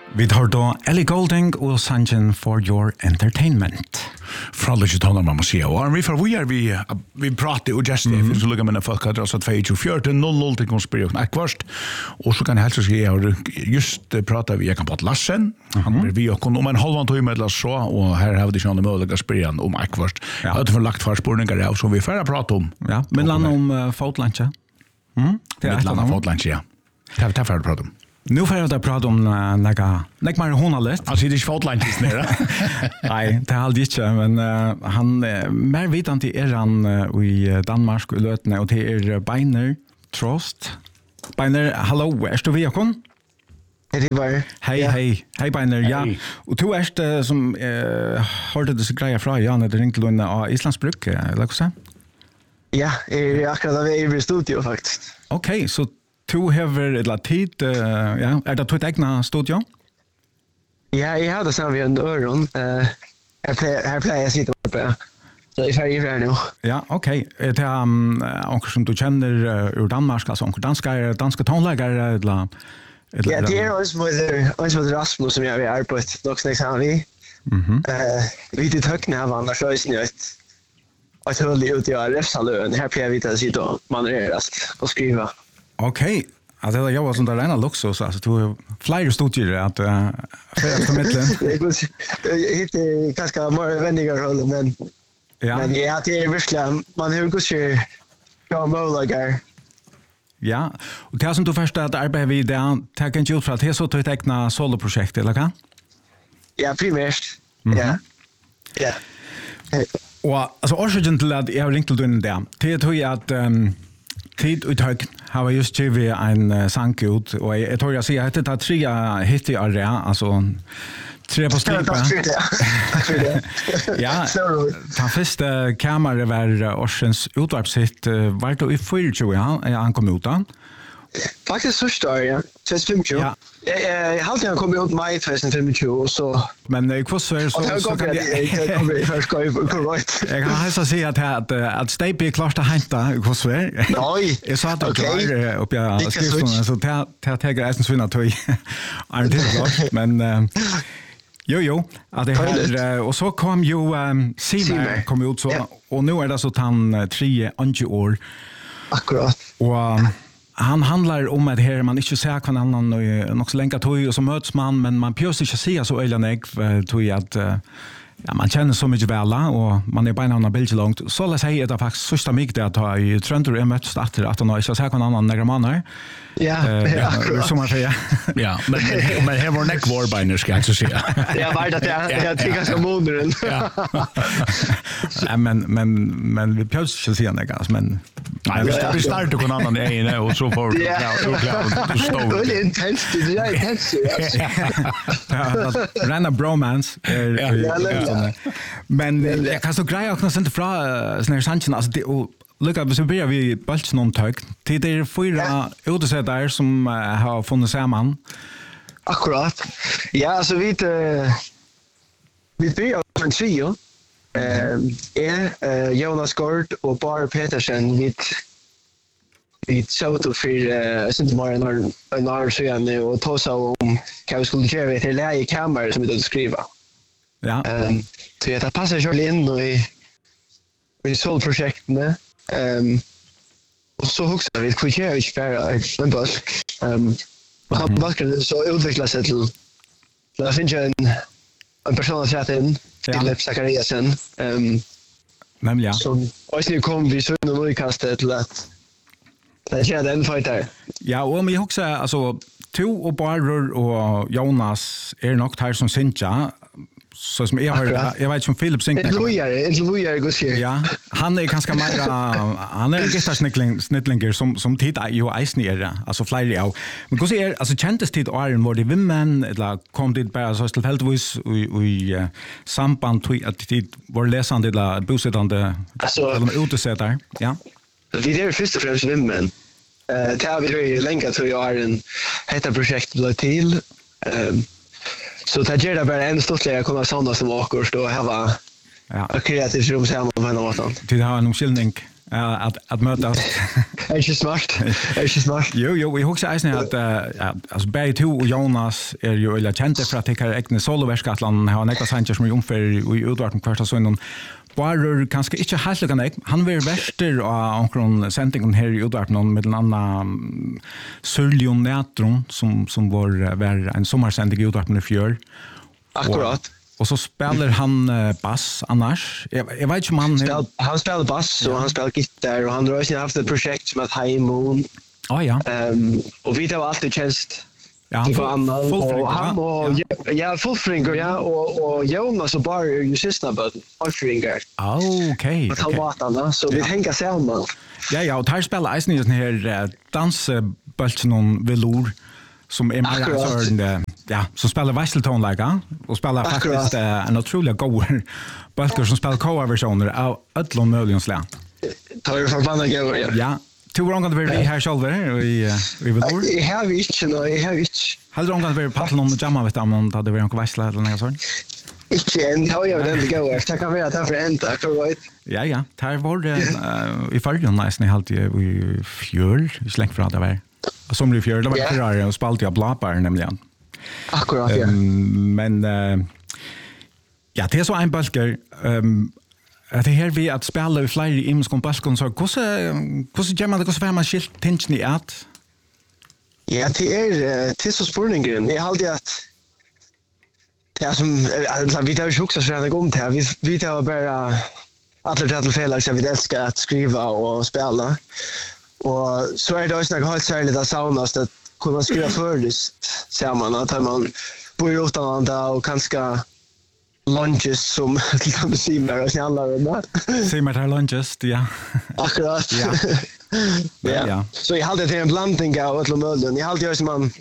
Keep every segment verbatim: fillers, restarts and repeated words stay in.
Vi tar då Ellie Goulding och Sanjen for Your Entertainment. Fra Legitaner man må si. Og vi får vi er vi vi prater og just det så lukker man folk at så två fjorton noll noll til konspirasjon akvast. Og så kan jeg helst si jeg just prata vi jeg kan på Lassen. Han blir vi og om en halv time eller så og her har vi sånne mulige spørsmål om akvast. Ja. At for lagt for spørninger av som vi får prata om. Ja, men land om uh, Fotlanche. Mm. Det er land om Fotlanche, ja. Det er for prata om. Nu får jag prata om uh, några några honalist. Alltså det är Fotlanche nere. Nej, det är aldrig inte men uh, han uh, mer vitande är han uh, i Danmark och Lötne och det är Beiner Trost. Beiner, hallå, är du välkommen? Hej var. Hej hej. Hej Beiner. Ja. Och du är uh, som uh, hörde det så grejer från ja när det ringde Lund av Islandsbruk, eller vad säger? Ja, är akkurat där i studio faktiskt. Okej, okay, så du har ett latid, uh, ja, är det ditt egna studio? Ja, jag hade samma vid en öron. Uh, här plejer jag sitta uppe. Så jag är färdig för nu. Ja, okej. Okay. Är det um, onkel som du känner uh, ur Danmark, alltså onkel danska, danska tonläggare eller? Ja, det är också med Rasmus som jag är på ett docksnäcks han vi. Mhm. Eh, vi det högt när han annars lös nu ett att hålla ut i Räfsalön. Här plejer vi att sitta och manövrera och skriva. Okej. Okay. Alltså det jag var sån där rena luxus alltså du flyger studier att uh, för att mittlen. Jag hittar ganska mer vänliga roller men ja. Men ja, det är verkligen man hur går sig ja möjliga. Ja, och det som du först att arbeta vid där tar kan ju ut för att det så ett egna soloprojekt eller kan? Ja, primärt. Mm-hmm. Ja. Ja. Och alltså orsaken till att jag har ringt till den där. Det tror jag att um, tid uttag har just givet en uh, sank ut och jag tror jag säger att det tar tre hit i area alltså tre på stripa. Tack för det. Ja. Ta första kamera var Orsens utvarpsitt var då i fyrtio ja han kom ut då. Faktiskt så står jag tjugohundrafemtio. Ja. Jag jag hade han kommit ut maj tjugohundrafemtio så men det kvar så är så så kan jag kommer först gå i korrekt. Jag kan alltså säga att att att Stape är klart att hämta kvar så är. Nej. Jag sa att jag upp jag skriver så ta ta ta grejen så att jag är inte klart men Jo jo, att det här och så kom ju um, Sima kom ut så yeah. Och nu är det så att han tre ange år. Akkurat. Och um, han handlar om att här man inte ser kan annan något så länge tog och så möts man men man pjös inte se så eller nej tog att ja man känner så mycket väl och man är bara några bilder långt så läs säga det faktiskt första mig det att ha i Tröntor är möts att att han inte ser kan annan några månader. Ja, ja, som man säger. Ja, men men här var neck war Beiner ska jag säga. Ja, var det jag jag tycker ska modern. Ja. Ja, men men men vi pjös inte se något men nej, vi startar con annan egen och så får ja, så klart du står. Det är intensivt, det är intensivt. Ja, rena bromance. Men jag kan så greja också inte från såna sanchen alltså det och Lucka, vi börjar vi bults någon tag. Det är fyra utsättare som uh, har funnit samman. Akkurat. Ja, så vi uh, vi börjar med trio. Eh, är Jonas Gord och Bar Petersen vid vid Soto för uh, inte mer än en år sedan och ta så om kan vi skulle göra till läge kamera som vi då skriva. Ja. Ehm, så jag tar passar ju in och i i solprojekten. Ehm um, och så huxar vi kvickare i spara en busk. Ehm och han busken så utvecklas det till så finns en en person att sätta in Philip Zachariasen. Ehm men ja. Så och nu kom vi så nu vi kastar till att det är den fighter. Ja, och men jag huxar alltså två och Barrer och Jonas är nog här som synja. Så som jag har jag vet som Philip Sink. Det Louis är Louis är god här. Ja, han är ganska mer han är gitarrsnickling snittlinger som som tittar ju isnere alltså flyger av. Men hur ser alltså kändes det Iron var det vimmen eller kom det bara så tillfälligtvis i i samband till att det var läsande eller bosättande alltså eller utesättare. Ja. Vi är först och främst vimmen. Eh tar vi ju länka till Iron heter projekt blev till ehm så det gör det bara en stortliga komma sådana som åker stå och ha ja. Ett kreativt rum samman med något annat. Det har en omskillning uh, att att mötas. Är inte smart. Är inte smart. Jo, jo, vi husar eisen att uh, alltså Berg to och Jonas är ju eller kända för att det är egna soloverskatlan har nekva sanger som är omför i utvarten kvarta så någon bara kanske inte helt lika nek. Han var värster av omkring sendingen här i utvarten med en annan Söljon Nätron som som var var en sommarsändning i utvarten i fjör. Akkurat. Och så spelar han uh, bass annars. Jag, jag vet inte om han... Spel, han spelar bass och ja. Han spelar gitarr och han har också haft ett projekt som heter High Moon. Ah, ja. Um, och vi har alltid tjänst. Ja, han full, full och han och ja, ja fullfringer ja och och Jonas och Bar är ju sista but fullfringer. Oh, okej. Okay, okay. Så vi hänger samman. Ja, ja, och tar spelar Eisen i den här uh, dansbulten om velour som är mer sån ja, så spelar Vesseltonlägga och spelar faktiskt uh, en otroligt god bulter som spelar cover-versioner av ödlom möjligen slä. Tar ju förbannat gå ja. Ja. Två gånger vi är här själva i i velour. Jag har inte no, jag har inte. Hade gånger vi paddla om jamma vet om om hade vi någon vässla eller något sånt. Inte än, har jag den gå efter kan vi ta för ända, right? Ja, ja, tar var det uh, i förrjun nice ni halt i fjör, i släng för att det var. Som det fjör, det var yeah. och spalt jag blapar nämligen. Akkurat, ja. Um, men uh, ja, det är så en bulker um, att det här vi att spela i flera i imskon bulkon så hur hur gör man det hur man skilt tension i att? Ja, det är det så spurningen. Jag hade att ja, som alltså vi tar ju också så här om det. Vi vi tar bara alla det tillfällen så vi älskar att skriva och spela. Och så är det också något helt särskilt att saunas att kunna skriva förlust ser man att man bor utan där och kanske lunches som till exempel simmer och snallar och där. Simmer tar lunches, ja. Akkurat. Ja. Ja. Ja. Så jag hade det en blandning av ett lomölden. Jag hade ju som man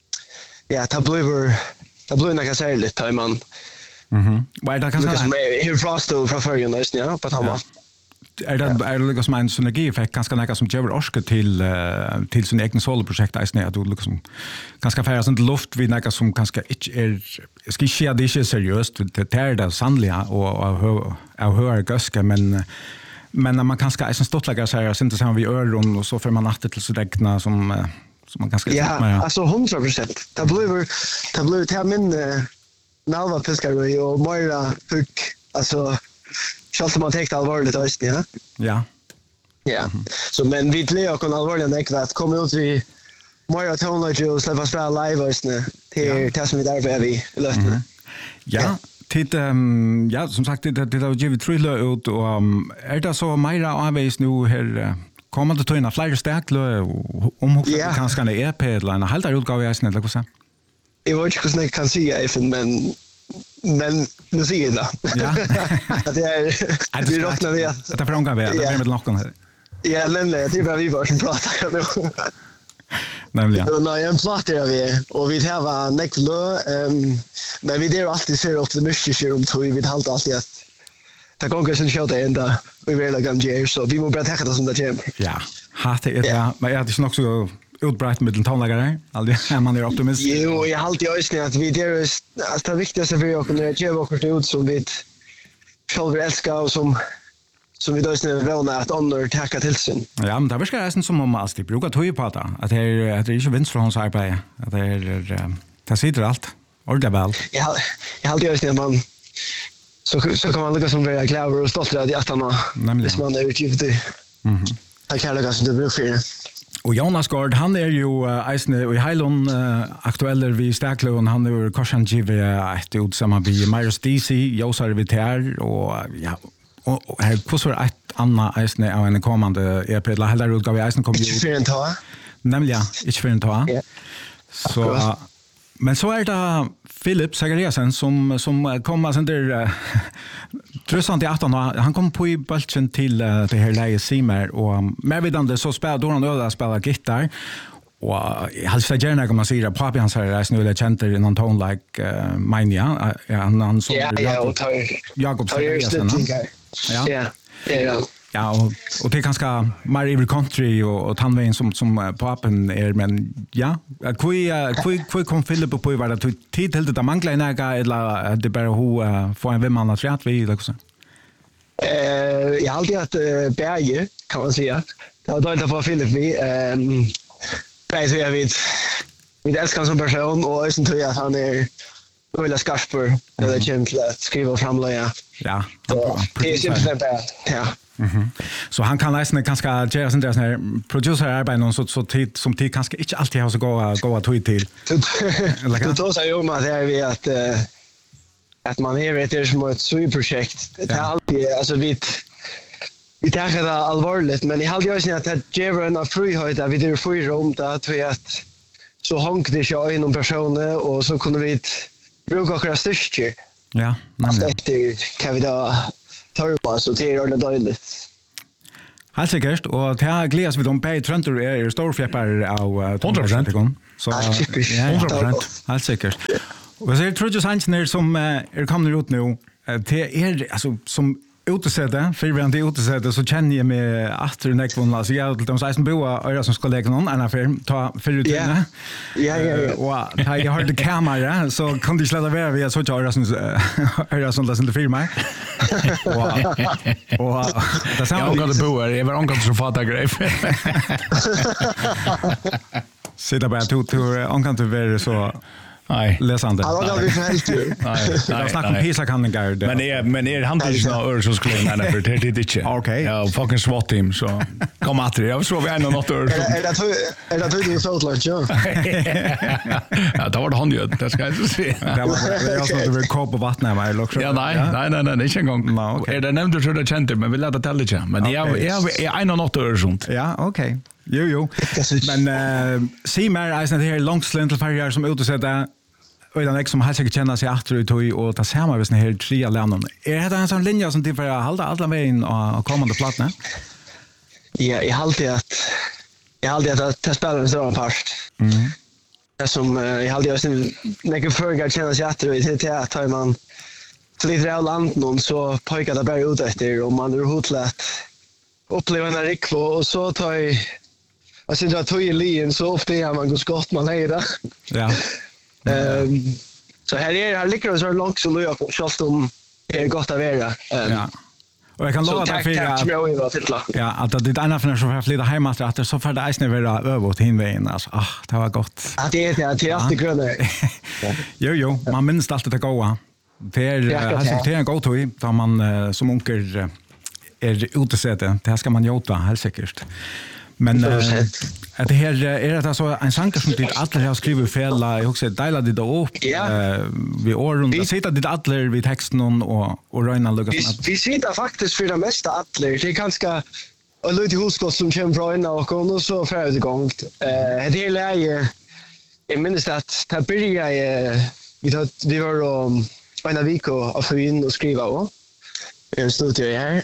ja, ta bliver ta blir några särskilt tar man. Mhm. Vad det kanske är hur fast då från förrän nästan ja, på tamma. Är det är det liksom en synergieffekt ganska näka som ger orske till uh, till sin egen soloprojekt är snä att du liksom ganska färra sånt luft vid näka som ganska inte är ska ske det är seriöst det är det sannliga och och och höra göska men men när man kanske är så stottlägga så här inte så vi öron och så för man natten till så räkna som som man ganska ja, med. Ja, alltså hundra procent. Det blir det blir till min nalva fiskare och Moira fick alltså själv som man täckte allvarligt öst, ja. Ja. Ja. Mm-hmm. Så men vi tillhör och allvarligt näkva att komma ut vi Moira tonage och släppa spela live öst till till som vi där är vi löst. Mm-hmm. Ja. Titt, um, ja, som sagt, det, det har givet tryllet ut, og um, er det så meira avveis nu her, uh, kommer det til en flere stekler, omhugset yeah. kanskje en E P eller en halvdare utgave i eisen, eller hva? Jeg vet ikke hvordan jeg kan si Eifen, men men nu sier jeg det. Ja. Det er, vi råkner det. Det er for omgang ved, det er med noen her. Ja, nemlig, det er bare vi bare som prater nå. Nämligen. Ja. Nej, en platt är vi och vi har nekvlö um, men vi är alltid så optimistiska om så vi vill hålla alltid att det går sen show det ända vi vill lägga en så vi måste bara ta det som det kommer. Ja, har det ja, men jag hade också så utbrett med den tonläggare. Aldrig är man är optimist. Jo, jag har alltid önskat att vi det är alltså det viktigaste för oss när det ger oss ut som vi själva älskar och som som vi då är vana att undertacka till sin. Ja, men det verkar nästan som om man alltid brukar tog på det. Att det är, att det är inte vinst från hans arbete. Att det är, det sitter allt. Ordentligt väl. Ja, jag har alltid önskat att man så, så kan man lyckas som vara kläver och stolt rädd i att man hvis man är utgivet i. Det kan lyckas som du brukar för det. Och Jonas Gård, han är ju eisne uh, i Heilon uh, aktueller vid Stäklön. Han är ju korsangivet ett utsamma vid Myers D C, Josar Vitär och ja, och här på så ett annat eisne av en kommande E P, eller heller utgav i eisne kommer ju... Inte för en ta. Nämligen, inte för en ta. Ja. Så, uh, men så är det Philip Zachariasen som, som kommer sen där uh, trössan till arton, han kom på i bulten till uh, det här läget Simer och um, medvidande så spelar då han öda spelar gitarr. Och jag hade sagt gärna kan man säga pappa hans här är nu det känner i någon ton like uh, Mania han han så ja ja och tar Jakob Zachariasen. Ja. Ja. Ja. Ja, och och det är ganska mer i country och och tandvägen som som pappen är men ja, kvui kvui kvui kom Philip på var det tid till det manglar några eller det bara hur få en vem man har rätt vid också. Eh, jag har alltid haft uh, berge, kan man säga. Det var dåligt att få Filip vi. Um, Berge tror jag vid, vid älskar som person och sen tror jag att han är väldigt skarper när det kommer till att skriva och framlägga. Ja. Så det är simpelt bara, ja. Mhm. Så han kan nästan kanske göra sån där sån här producerarbete så så tid som tid kanske inte alltid har så gå gå att ta till. Det tar sig om att det är vi att uh, att man är vet det som ett sui-projekt. Det är alltid alltså vi vi tar det allvarligt men i halvåret att det ger en frihet att vi det får i rum där tror jag att så hank det sig in om personer och så kunde vi bruka några styrkor. Ja, nämligen. Det kan vi då ta på så det är det dåligt. Helt säkert, och det här gläds vi de på Tröntor är storfjäppar av hundra procent. Så ja, hundra procent, helt säkert. Och så är det Trudjo Sancner som är kommer ut nu. Det är alltså som utesätte, för vi inte utesätte så känner jag mig att det är kvon alltså jag de säger som boa öra som ska lägga någon annan film ta för rutinen. Ja, ja, ja. Och jag har det kamera så kan du släda vara vi så öra som öra som det filmar. Och och det sa jag går det boa, jag var onkel så fatta grej. Sitta bara till till onkel till vara så nej, läsande. Ja, då vi helt ju. Nej, vi har snackat om Pisa kan det gå. Men är men är han inte så ör så skulle man för det det inte. Okej. Ja, fucking SWAT team så kom att det. Jag så vi ändå något ör. Är det är det du så klart ja. Ja, det var det han ju. Det ska jag inte se. Det var jag så det var kopp på vattnet med också. Ja, nej, nej, nej, nej, inte en gång. Är det nämnt så det kände men vi lät det tälla inte. Men jag jag är en och något ör sånt. Ja, okej. Jo jo. Men eh se mer är det här långslint färger som utesätta och den som helst säkert känner sig efter ut och ta samma med såna här tre länder. Är det en sån linje som till för att hålla alla vägen och kommande platserna? Ja, jag har alltid att jag har alltid att ta spela en sån part. Mm. Det som jag har alltid just när jag förgar känner sig efter ut till att tar man flyttar av land någon så pojkar det bara ut efter och man är hotlat uppleva en rik och så tar jag alltså jag tar i lin så ofta är man går skott man är ja. Um, så här är här ligger det så långt så jag själv om det är gott att vara. Um, ja. Och jag kan lova dig för att ja, att det är ena för så för flytta hem att det så för det är vara över till hinvägen alltså. Ah, det var gott. Ja, det är det är alltid gröna. Jo jo, man minns alltid det goda. Det är alltså det är en god toy där man som onkel är utesätte. Det här ska man jota helt säkert. Men äh, det här är det alltså en sanger som dit alla har skrivit fel. Jag också delar det då upp. Ja. Vi år runt sitter dit alla vid texten och och Röna Lucas. Vi, vi sitter faktiskt för det mesta alla. Det är ganska och lite huskott som kommer från och och så för det gång. Eh det hela är jag minns att det började vi då vi var om en vecka av för in och skriva och en studio här.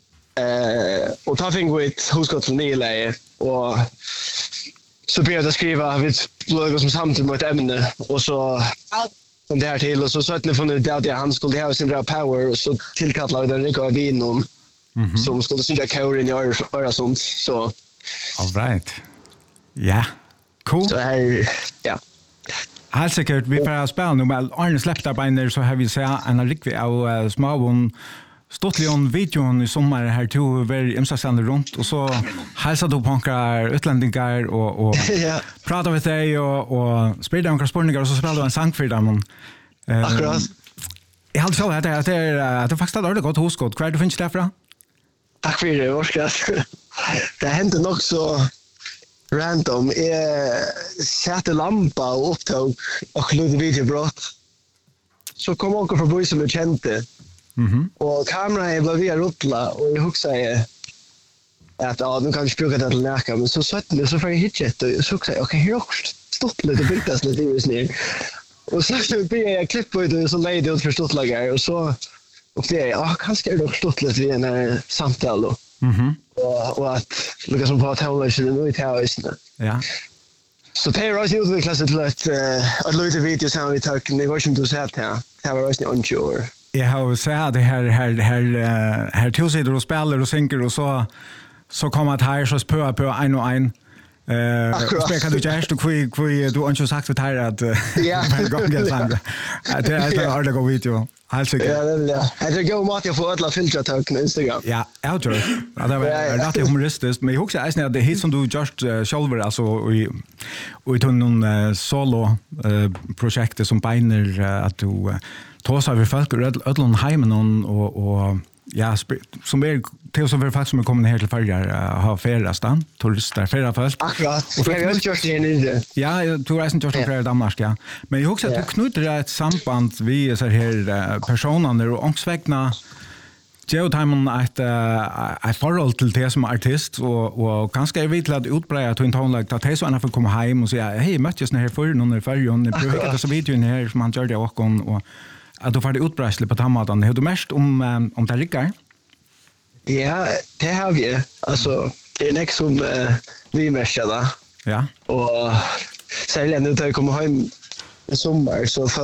Eh och ta fick vi ett huskott från Nile och så började jag skriva vid bloggar som samtidigt med ett ämne och så som det här till och så så att ni fann ut att han skulle ha sin bra power och så tillkallade den Rico Avino mm-hmm. som skulle synka kör in i öra sånt så all right. Ja. Yeah. Cool. Så här ja. Helt säkert vi får spela nu med Arne släppte på en där så har vi så en riktig av småbon Stottlion videon i sommar här to very imsaxande runt och så hälsa då på några utländingar och och ja. prata med dig och och spela några spårningar och så spela en sång för dem. Eh, Akkurat. Jag hade så att det att det att det faktiskt har gått hos gott. Kvar du finns därför. Tack för det, Oskar. Det hände nog så random. Jag satte lampa och upptog och lite videobrott. Så kom onkel förbi som jag kände. Mhm. Och kameran är bara via rulla och jag huxade att ja, nu kan vi bruka det till näka men så satt det så för jag hitchet och så sa okej, här också stått lite bildas lite i snö. Och så så blir jag klipp på det så lejde ut för stottlagar och så och det ja, kanske är det stått lite i en samtal då. Mhm. Och och att Lucas som på att hålla sig nu i huset. Ja. Så det är också utvecklas till att att lite videos som vi tar ni var som du sa här. Det var också unsure. Jag har sett det här här här här två sidor och spelar och synker och så så kommer att här så spöa på en och en Eh, spel kan du just du kvui kvui du har sagt det här att ja, det går inte sant. Det är en artikel video. Alltså ja, ja. Det går mat jag får alla filtra på Instagram. Ja, jag tror. Ja, det var rätt humoristiskt, men jag också är det hit som du just själv alltså i och i någon solo projekt som beiner att du tar över folk ödlon hemmen och och ja, som är till som för folk som är kommit här till Färjar har färrastan, turister, färra folk. Akkurat. Och jag har gjort det nu. Ja, jag tror jag inte gjort det i Danmark, ja. Men jag också att du knyter ett samband vi så här personer och ångsvägna geotimen att ett förhåll till det som artist och och ganska är vitt att utbreda att inte hålla att det så annars får komma hem och säga hej möttes när här för någon i Färjan det brukar det så videon här som man gör det och och att du får det utbräsle på tamatan. Hur du mest om om det ligger? Ja, det har vi. Alltså det är näck som uh, vi mest där. Ja. Och särskilt nu när jag kommer hem i sommar så får